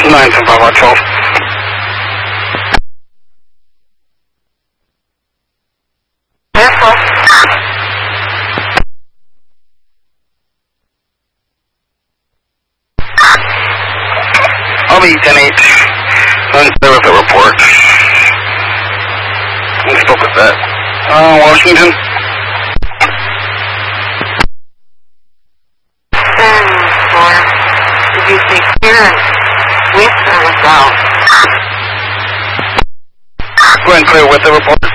975 Careful. I'll be 10-8. Unclear with the report. We spoke with that. Washington. Did you say clearance with or without? Go ahead and clear with the report.